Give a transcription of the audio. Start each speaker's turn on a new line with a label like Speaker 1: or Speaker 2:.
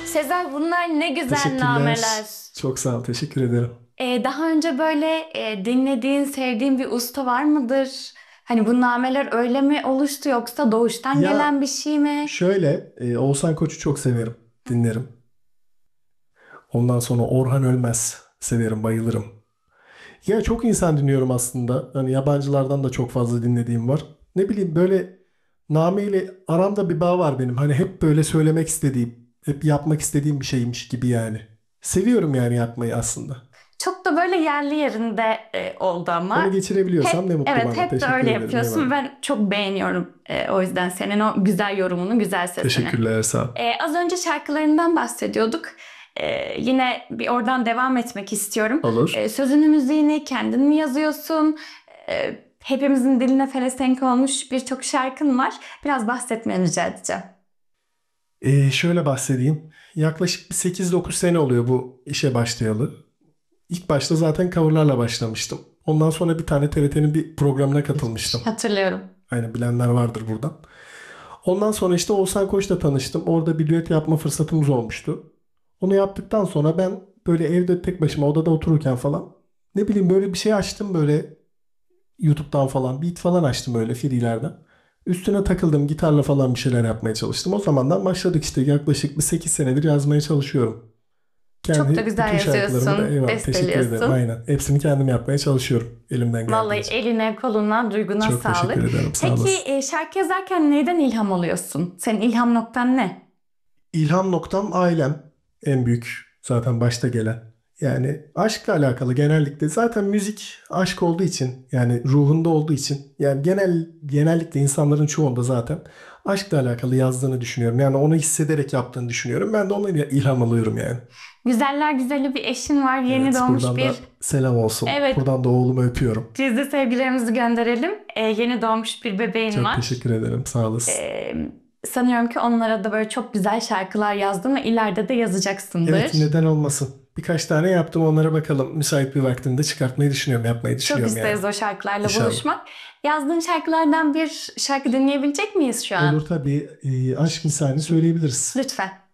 Speaker 1: Sezer, bunlar ne güzel
Speaker 2: Teşekkürler.
Speaker 1: nameler.
Speaker 2: Çok sağ ol. Teşekkür ederim.
Speaker 1: Daha önce böyle dinlediğin, sevdiğin bir usta var mıdır? Hani bu nameler öyle mi oluştu yoksa doğuştan
Speaker 2: Ya
Speaker 1: gelen bir şey mi?
Speaker 2: şöyle Oğuzhan Koç'u çok severim. Dinlerim. Ondan sonra Orhan Ölmez severim, bayılırım. Ya çok insan dinliyorum aslında. Hani yabancılardan da çok fazla dinlediğim var. Ne bileyim böyle nameyle aramda bir bağ var benim. Hani hep böyle söylemek istediğim, hep yapmak istediğim bir şeymiş gibi yani. Seviyorum yani yapmayı aslında.
Speaker 1: Çok da böyle yerli yerinde oldu
Speaker 2: Onu
Speaker 1: ama.
Speaker 2: geçirebiliyorsam ne mutlu
Speaker 1: Evet,
Speaker 2: bana.
Speaker 1: hep de
Speaker 2: Teşekkür
Speaker 1: öyle
Speaker 2: ederim.
Speaker 1: yapıyorsun.
Speaker 2: Eyvallah.
Speaker 1: Ben çok beğeniyorum o yüzden senin o güzel yorumunu, güzel sesini.
Speaker 2: Teşekkürler, sağ ol.
Speaker 1: Az önce şarkılarından bahsediyorduk. Yine bir oradan devam etmek istiyorum.
Speaker 2: Olur.
Speaker 1: Sözünü, müziğini kendin mi yazıyorsun? Hepimizin diline pelesenk olmuş birçok şarkın var. Biraz bahsetmeni rica edeceğim.
Speaker 2: Şöyle bahsedeyim. Yaklaşık bir 8-9 sene oluyor bu işe başlayalı. İlk başta zaten coverlarla başlamıştım. Ondan sonra bir tane TRT'nin bir programına katılmıştım.
Speaker 1: Hatırlıyorum.
Speaker 2: Aynen, bilenler vardır buradan. Ondan sonra işte Oğuzhan Koç'la tanıştım. Orada bir düet yapma fırsatımız olmuştu. Onu yaptıktan sonra ben böyle evde tek başıma odada otururken falan ne bileyim böyle bir şey açtım, böyle YouTube'dan falan beat falan açtım böyle free'lerden. Üstüne takıldım, gitarla falan bir şeyler yapmaya çalıştım. O zamandan başladık işte, yaklaşık bir 8 senedir yazmaya çalışıyorum.
Speaker 1: Çok da
Speaker 2: Kendi
Speaker 1: güzel
Speaker 2: bütün şarkılarımı da,
Speaker 1: yazıyorsun,
Speaker 2: eyvallah, teşekkür ederim,
Speaker 1: besteliyorsun.
Speaker 2: aynen. Hepsini kendim yapmaya çalışıyorum elimden
Speaker 1: Vallahi
Speaker 2: geldiğince.
Speaker 1: eline, koluna, duyguna
Speaker 2: Çok teşekkür
Speaker 1: sağlık.
Speaker 2: ederim, sağ
Speaker 1: Peki
Speaker 2: olasın.
Speaker 1: şarkı yazarken neyden ilham alıyorsun? Senin ilham noktan ne?
Speaker 2: İlham noktam ailem, en büyük zaten başta gelen. Yani aşkla alakalı genellikle. Zaten müzik aşk olduğu için, yani ruhunda olduğu için, yani genellikle insanların çoğunda zaten aşkla alakalı yazdığını düşünüyorum. Yani onu hissederek yaptığını düşünüyorum. Ben de ona ilham alıyorum yani.
Speaker 1: Güzeller güzeli bir eşin var, yeni
Speaker 2: Evet,
Speaker 1: doğmuş
Speaker 2: buradan
Speaker 1: bir.
Speaker 2: da selam olsun.
Speaker 1: Evet,
Speaker 2: Buradan da oğlumu öpüyorum.
Speaker 1: biz de sevgilerimizi gönderelim. Yeni doğmuş bir bebeğin
Speaker 2: Çok
Speaker 1: var.
Speaker 2: teşekkür ederim, sağ olasın.
Speaker 1: E, Sanıyorum ki onlara da böyle çok güzel şarkılar yazdın ve ileride de
Speaker 2: Evet,
Speaker 1: yazacaksındır.
Speaker 2: neden olmasın. Birkaç tane yaptım, onlara bakalım. Müsait bir vaktinde çıkartmayı düşünüyorum, yapmayı
Speaker 1: Çok
Speaker 2: düşünüyorum yani.
Speaker 1: isteriz o şarkılarla
Speaker 2: İnşallah.
Speaker 1: buluşmak. Yazdığın şarkılardan bir şarkı dinleyebilecek miyiz şu an?
Speaker 2: Olur tabii. Aşk misalini söyleyebiliriz.
Speaker 1: Lütfen.